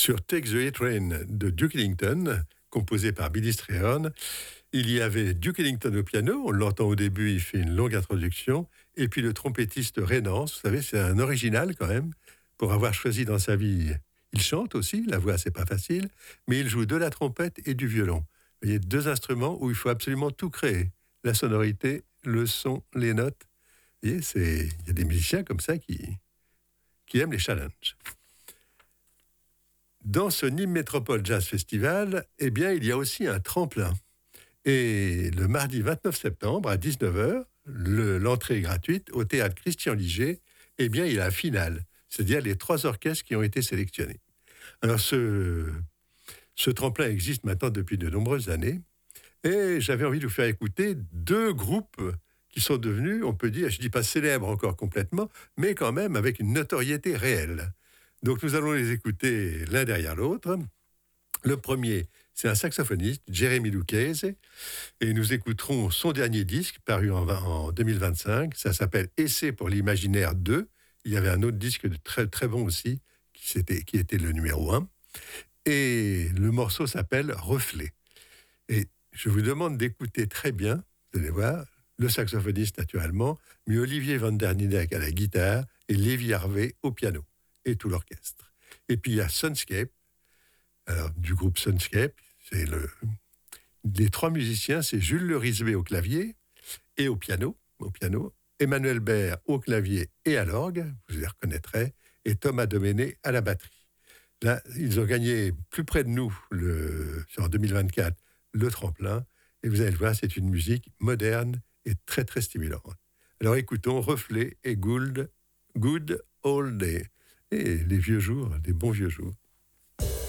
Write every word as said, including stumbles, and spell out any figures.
Sur Take the A-Train de Duke Ellington, composé par Billy Strayhorn. Il y avait Duke Ellington au piano, on l'entend au début, il fait une longue introduction, et puis le trompettiste Rhénance, vous savez, c'est un original quand même, pour avoir choisi dans sa vie. Il chante aussi, la voix c'est pas facile, mais il joue de la trompette et du violon. Vous voyez, deux instruments où il faut absolument tout créer. La sonorité, le son, les notes. Vous voyez, c'est... il y a des musiciens comme ça qui, qui aiment les challenges. Dans ce Nîmes Métropole Jazz Festival, eh bien, il y a aussi un tremplin. Et le mardi vingt-neuf septembre, à dix-neuf heures, le, l'entrée est gratuite au théâtre Christian Liger. Eh bien, il y a la finale, c'est-à-dire les trois orchestres qui ont été sélectionnés. Alors, ce, ce tremplin existe maintenant depuis de nombreuses années. Et j'avais envie de vous faire écouter deux groupes qui sont devenus, on peut dire, je ne dis pas célèbres encore complètement, mais quand même avec une notoriété réelle. Donc nous allons les écouter l'un derrière l'autre. Le premier, c'est un saxophoniste, Jérémy Lucchese, et nous écouterons son dernier disque, paru en, en deux mille vingt-cinq. Ça s'appelle Essai pour l'imaginaire deux. Il y avait un autre disque de très, très bon aussi, qui, qui était le numéro un. Et le morceau s'appelle Reflet. Et je vous demande d'écouter très bien, vous allez voir, le saxophoniste naturellement, mais Olivier Van der Nidek à la guitare et Lévi Harvey au piano, et tout l'orchestre. Et puis il y a Sunscape, alors, du groupe Sunscape, c'est le... les trois musiciens, c'est Jules Le Risbé au clavier et au piano, au piano, Emmanuel Baird au clavier et à l'orgue, vous les reconnaîtrez, et Thomas Doméné à la batterie. Là, ils ont gagné plus près de nous, le... en deux mille vingt-quatre, le tremplin, et vous allez le voir, c'est une musique moderne et très très stimulante. Alors écoutons Reflet et Good, Good Old Day, et les vieux jours, les bons vieux jours.